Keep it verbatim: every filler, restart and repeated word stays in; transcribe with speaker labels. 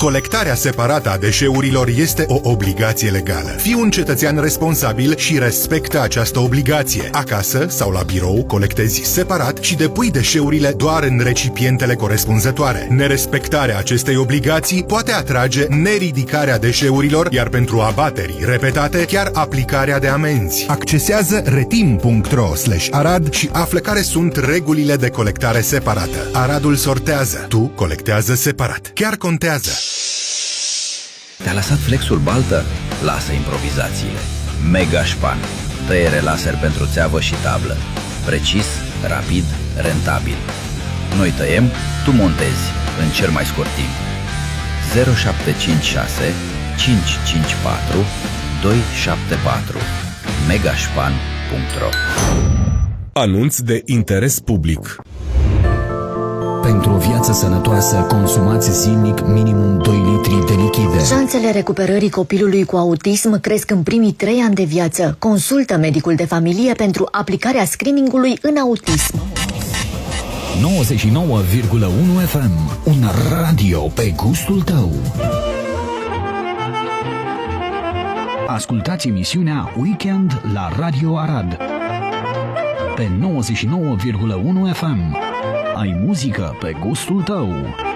Speaker 1: Colectarea separată a deșeurilor este o obligație legală. Fii un cetățean responsabil și respectă această obligație. Acasă sau la birou colectezi separat și depui deșeurile doar în recipientele corespunzătoare. Nerespectarea acestei obligații poate atrage neridicarea deșeurilor, iar pentru abateri repetate, chiar aplicarea de amenzi. Accesează retim punct ro slash arad și află care sunt regulile de colectare separată. Aradul sortează, tu colectează separat. Chiar contează!
Speaker 2: Te-a lăsat flexul baltă? Lasă improvizațiile. Megașpan. Tăiere laser pentru țeavă și tablă. Precis, rapid, rentabil. Noi tăiem, tu montezi în cel mai scurt timp. zero șapte cinci șase cinci cinci patru doi șapte patru megașpan punct ro.
Speaker 3: Anunț de interes public.
Speaker 4: Pentru o viață sănătoasă, consumați zilnic minimum doi litri de lichide.
Speaker 5: Șansele recuperării copilului cu autism cresc în primii trei ani de viață. Consultă medicul de familie pentru aplicarea screeningului în autism.
Speaker 4: nouăzeci și nouă virgulă unu F M, un radio pe gustul tău. Ascultați emisiunea Weekend la Radio Arad pe nouăzeci și nouă virgulă unu F M. Ai muzică pe gustul tău.